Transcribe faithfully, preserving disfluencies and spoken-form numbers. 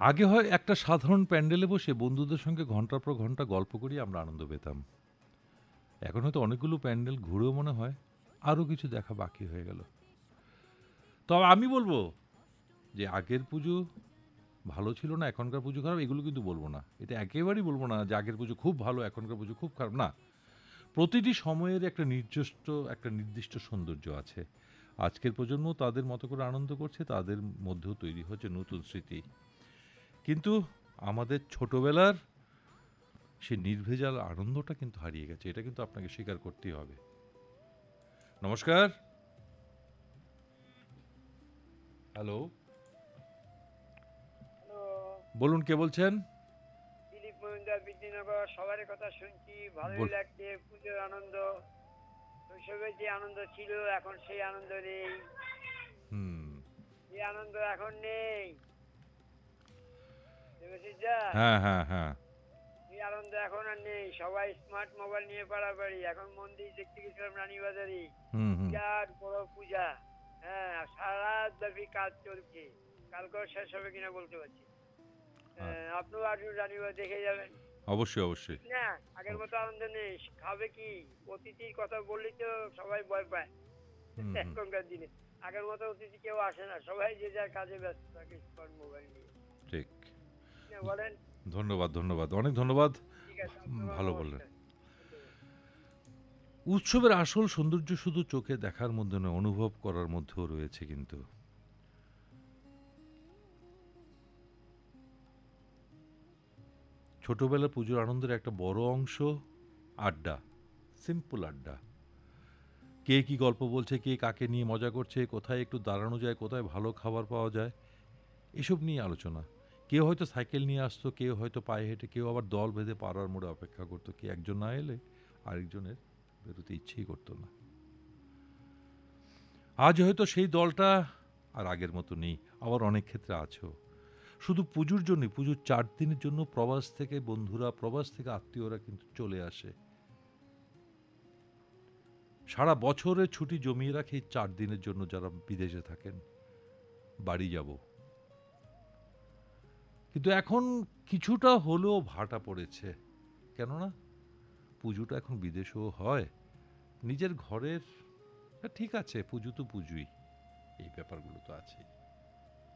আগে হয় একটা সাধারণ প্যান্ডেলে বসে বন্ধুদের সঙ্গে ঘন্টার পর ঘন্টা গল্প করি আমরা আনন্দ পেতাম। এখন হয়তো অনেকগুলো প্যান্ডেল ঘুরেও মনে হয় আরও কিছু দেখা বাকি হয়ে গেল। তবে আমি বলবো যে আগের পুজো ভালো ছিল না, এখনকার পুজো খারাপ, এগুলো কিন্তু বলবো না। এটা একেবারেই বলবো না যে আগের পুজো খুব ভালো, এখনকার পুজো খুব খারাপ, না। প্রতিটি সময়ের একটা নির্দিষ্ট একটা নির্দিষ্ট সৌন্দর্য আছে। আজকের প্রজন্ম তাদের মতো করে আনন্দ করছে, তাদের মধ্যেও তৈরি হচ্ছে নতুন স্মৃতি। কিন্তু আমাদের ছোটবেলার সেই নির্ভেজাল আনন্দটা কিন্তু হারিয়ে গেছে, এটা কিন্তু আপনাকে স্বীকার করতেই হবে। নমস্কার। হ্যালো, হ্যালো, বলুন কে বলছেন? দিলীপ মজুমদার বিদ্যানগর। সবার কথা শুনছি, ভালোই বল। লাগছে। পুজোর আনন্দ, শৈশবে যে আনন্দ ছিল এখন সেই আনন্দ নেই। হুম। সেই আনন্দ এখন নেই। দেবশিস দা, হ্যাঁ, হ্যাঁ, হ্যাঁ। সেই আনন্দ এখন আর নেই। সবাই স্মার্ট মোবাইল নিয়ে পাড়াপাড়ি। এখন মন্দির দেখতে গেছিলাম রানীবাজারে, হুম, হুম। বিরাট বড় পূজা। হ্যাঁ, সারা রাত ব্যাপী কাজ চলছে। কালকেও শেষ হবে কিনা বলতে পারছি না। আর হ্যাঁ, আপনিও আসুন, রানীবাজার দেখে যাবেন। অবশ্যই, অবশ্যই, ঠিক না? আগের মতো অবশ্যই। আনন্দ নেই। খাবে কি? অতিথির কথা বললেই তো সবাই ভয় পায় হুম, হুম। এখনকার দিনে। আগের মতো অতিথি কেউ আসে না, সবাই যে যার কাজে ব্যস্ত থাকে স্মার্ট মোবাইল নিয়ে। ঠিক। না বলেন? ধন্যবাদ, ধন্যবাদ, অনেক ধন্যবাদ। ঠিক আছে, উম, আপনাকেও ভালো বললেন। নমস্কার। ধন্যবাদ। উৎসবের আসল সৌন্দর্য শুধু চোখে দেখার মধ্যে নয়, অনুভব করার মধ্যেও রয়েছে কিন্তু। ছোটবেলার পুজোর আনন্দের একটা বড় অংশ আড্ডা, সিম্পল আড্ডা। কে কি গল্প বলছে, কে কাকে নিয়ে মজা করছে, কোথায় একটু দাঁড়ানো যায়, কোথায় ভালো খাবার পাওয়া যায়, এসব নিয়ে আলোচনা। কেউ হয়তো সাইকেল নিয়ে আসতো, কেউ হয়তো পায়ে হেঁটে, কেউ আবার দল বেঁধে পাড়ার মোড়ে অপেক্ষা করতো। কে একজন না এলে আরেকজনের বেরোতে ইচ্ছেই করতো না। আজ হয়তো সেই দলটা আর আগের মতো নেই, আবার অনেক ক্ষেত্রে আছেও। শুধু পুজোর জন্যই, পুজোর চার দিনের জন্য প্রবাস থেকে বন্ধুরা, প্রবাস থেকে আত্মীয়রা কিন্তু চলে আসে। সারা বছরের ছুটি জমিয়ে রাখে এই চার দিনের জন্য যারা বিদেশে থাকেন, বাড়ি যাব। কিন্তু এখন কিছুটা হলেও ভাটা পড়েছে, কেননা পুজোটা এখন বিদেশেও হয়, নিজের ঘরের, ঠিক আছে পুজো তো পুজোই, এই ব্যাপারগুলো তো আছেই।